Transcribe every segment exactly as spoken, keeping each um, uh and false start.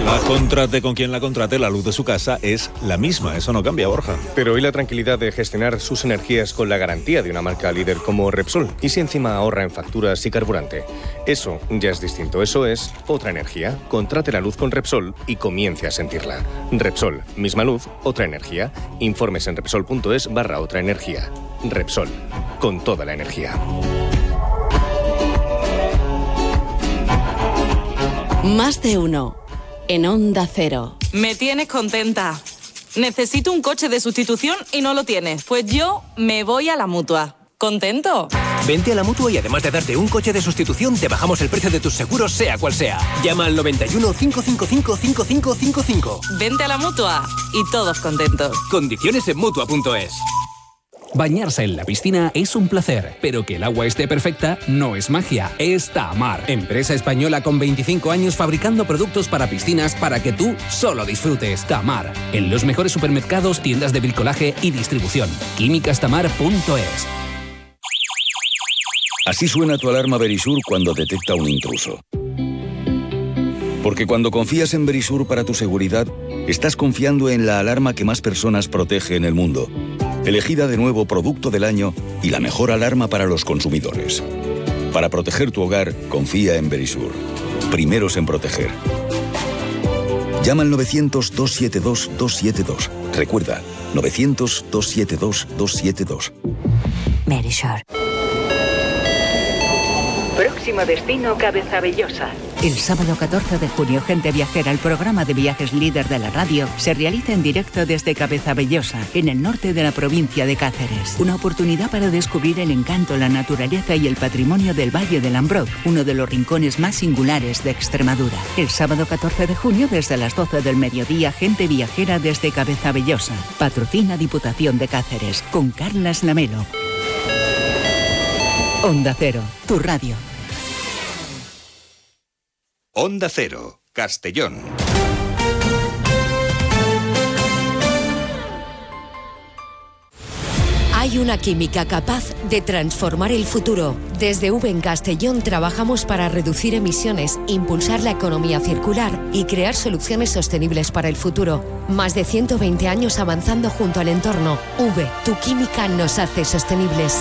La contrate con quien la contrate, la luz de su casa es la misma. Eso no cambia, Borja. Pero hoy la tranquilidad de gestionar sus energías con la garantía de una marca líder como Repsol. Y si encima ahorra en facturas y carburante. Eso ya es distinto. Eso es otra energía. Contrate la luz con Repsol y comience a sentirla. Repsol. Misma luz, otra energía. Informes en Repsol.es barra otra energía. Repsol. Con toda la energía. Más de uno. En Onda Cero. Me tienes contenta. Necesito un coche de sustitución y no lo tienes. Pues yo me voy a la Mutua. ¿Contento? Vente a la Mutua y además de darte un coche de sustitución, te bajamos el precio de tus seguros, sea cual sea. Llama al noventa y uno, cinco cinco cinco, cinco cinco cinco cinco. Vente a la Mutua y todos contentos. Condiciones en Mutua punto es. Bañarse en la piscina es un placer, pero que el agua esté perfecta no es magia, es Tamar. Empresa española con veinticinco años fabricando productos para piscinas para que tú solo disfrutes. Tamar, en los mejores supermercados, tiendas de bricolaje y distribución. químicas tamar punto es. Así suena tu alarma Verisur cuando detecta un intruso. Porque cuando confías en Verisur para tu seguridad, estás confiando en la alarma que más personas protege en el mundo. Elegida de nuevo Producto del Año y la mejor alarma para los consumidores. Para proteger tu hogar, confía en Verisur. Primeros en proteger. Llama al novecientos, dos siete dos, dos siete dos. Recuerda, novecientos, dos siete dos, dos siete dos. Verisur. Próximo destino, Cabezabellosa. El sábado catorce de junio, Gente Viajera, el programa de viajes líder de la radio, se realiza en directo desde Cabezabellosa, en el norte de la provincia de Cáceres. Una oportunidad para descubrir el encanto, la naturaleza y el patrimonio del Valle del Ambroz, uno de los rincones más singulares de Extremadura. El sábado catorce de junio, desde las doce del mediodía, Gente Viajera desde Cabezabellosa. Patrocina Diputación de Cáceres, con Carlas Lamelo. Onda Cero, tu radio. Onda Cero, Castellón. Hay una química capaz de transformar el futuro. Desde V en Castellón trabajamos para reducir emisiones, impulsar la economía circular y crear soluciones sostenibles para el futuro. Más de ciento veinte años avanzando junto al entorno. V, tu química nos hace sostenibles.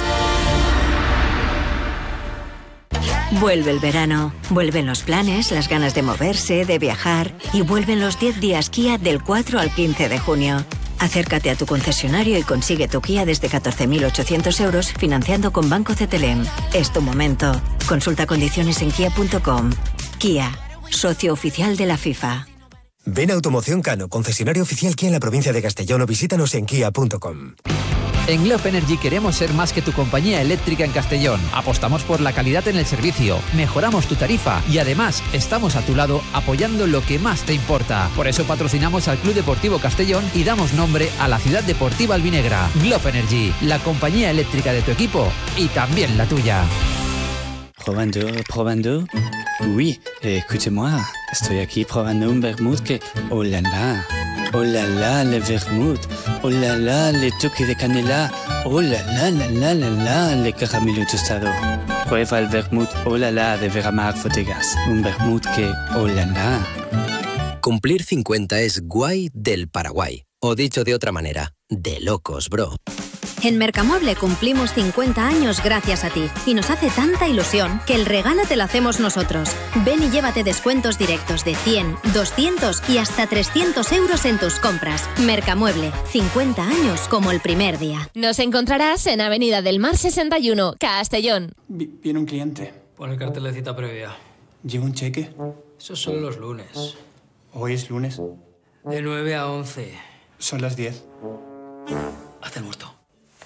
Vuelve el verano, vuelven los planes, las ganas de moverse, de viajar y vuelven los diez días Kia del cuatro al quince de junio. Acércate a tu concesionario y consigue tu Kia desde catorce mil ochocientos euros financiando con Banco C T L M. Es tu momento. Consulta condiciones en kia punto com. Kia, socio oficial de la FIFA. Ven a Automoción Cano, concesionario oficial Kia en la provincia de Castellón o visítanos en kia punto com. En Globe Energy queremos ser más que tu compañía eléctrica en Castellón. Apostamos por la calidad en el servicio, mejoramos tu tarifa y además estamos a tu lado apoyando lo que más te importa. Por eso patrocinamos al Club Deportivo Castellón y damos nombre a la Ciudad Deportiva Albinegra. Globe Energy, la compañía eléctrica de tu equipo y también la tuya. Probando, probando. Oui, écoutez-moi. Estoy aquí probando un vermouth que... Oh la la. Oh la la, le vermouth. Oh la la, le toque de canela. Oh la la, la la la la, le caramelo tostado. Prueba el vermouth Oh la la de Veramark Bodegas. Un vermouth que... Oh la la. Cumplir cincuenta es guay del Paraguay. O dicho de otra manera, de locos, bro. En Mercamueble cumplimos cincuenta años gracias a ti y nos hace tanta ilusión que el regalo te lo hacemos nosotros. Ven y llévate descuentos directos de cien, doscientos y hasta trescientos euros en tus compras. Mercamueble, cincuenta años como el primer día. Nos encontrarás en Avenida del Mar sesenta y uno, Castellón. Vi- viene un cliente. Pon el cartel de cita previa. ¿Lleva un cheque? Esos son los lunes. Hoy es lunes. De nueve a once. Son las diez. Haz el muerto.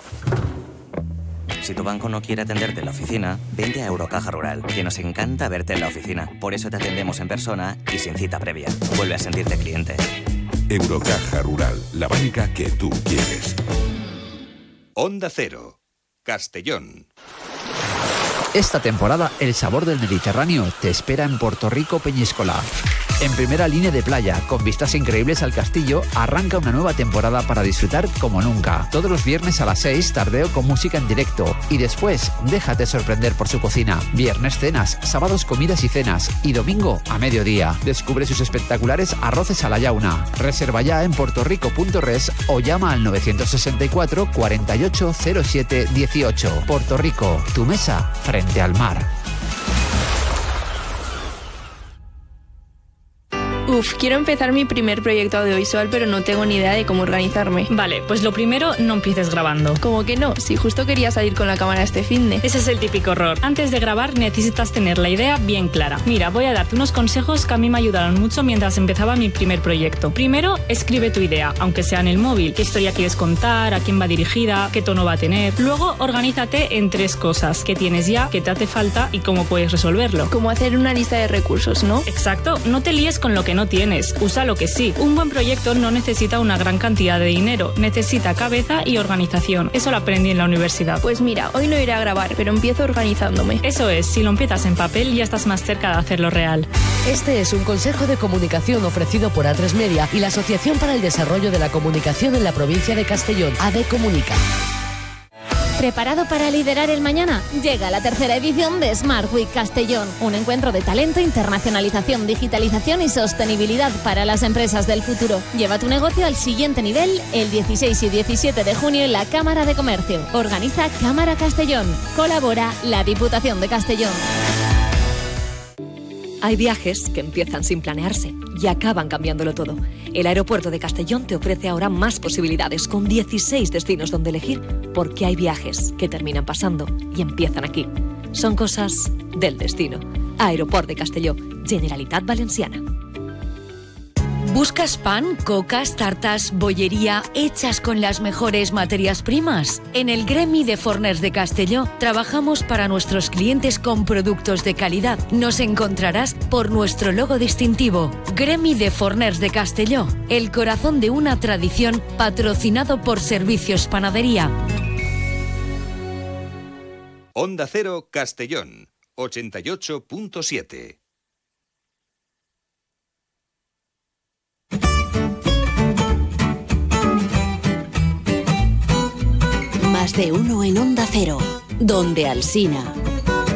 Si tu banco no quiere atenderte en la oficina, vente a Eurocaja Rural, que nos encanta verte en la oficina. Por eso te atendemos en persona y sin cita previa. Vuelve a sentirte cliente. Eurocaja Rural, la banca que tú quieres. Onda Cero, Castellón. Esta temporada, el sabor del Mediterráneo te espera en Puerto Rico Peñíscola. En primera línea de playa, con vistas increíbles al castillo, arranca una nueva temporada para disfrutar como nunca. Todos los viernes a las seis, tardeo con música en directo. Y después, déjate sorprender por su cocina. Viernes cenas, sábados comidas y cenas. Y domingo a mediodía. Descubre sus espectaculares arroces a la llauna. Reserva ya en puertorico punto res o llama al nueve seis cuatro, cuarenta y ocho, cero siete, dieciocho. Puerto Rico, tu mesa frente al mar. Uf, quiero empezar mi primer proyecto audiovisual, pero no tengo ni idea de cómo organizarme. Vale, pues lo primero, no empieces grabando. ¿Cómo que no? Si justo quería salir con la cámara este finde. Ese es el típico error. Antes de grabar necesitas tener la idea bien clara. Mira, voy a darte unos consejos que a mí me ayudaron mucho mientras empezaba mi primer proyecto. Primero, escribe tu idea, aunque sea en el móvil. ¿Qué historia quieres contar? ¿A quién va dirigida? ¿Qué tono va a tener? Luego, organízate en tres cosas. ¿Qué tienes ya? ¿Qué te hace falta? ¿Y cómo puedes resolverlo? Como hacer una lista de recursos, ¿no? Exacto. No te líes con lo que no tienes. Usa lo que sí. Un buen proyecto no necesita una gran cantidad de dinero, necesita cabeza y organización. Eso lo aprendí en la universidad. Pues mira, hoy no iré a grabar, pero empiezo organizándome. Eso es, si lo empiezas en papel ya estás más cerca de hacerlo real. Este es un consejo de comunicación ofrecido por A tres Media y la Asociación para el Desarrollo de la Comunicación en la provincia de Castellón, A D Comunica. ¿Preparado para liderar el mañana? Llega la tercera edición de Smart Week Castellón, un encuentro de talento, internacionalización, digitalización y sostenibilidad para las empresas del futuro. Lleva tu negocio al siguiente nivel el dieciséis y diecisiete de junio en la Cámara de Comercio. Organiza Cámara Castellón. Colabora la Diputación de Castellón. Hay viajes que empiezan sin planearse y acaban cambiándolo todo. El aeropuerto de Castellón te ofrece ahora más posibilidades con dieciséis destinos donde elegir, porque hay viajes que terminan pasando y empiezan aquí. Son cosas del destino. Aeroport de Castelló, Generalitat Valenciana. ¿Buscas pan, cocas, tartas, bollería hechas con las mejores materias primas? En el Gremi de Forners de Castelló trabajamos para nuestros clientes con productos de calidad. Nos encontrarás por nuestro logo distintivo. Gremi de Forners de Castelló, el corazón de una tradición, patrocinado por Servicios Panadería. Onda Cero Castellón, ochenta y ocho punto siete. Más de uno en Onda Cero, donde Alsina.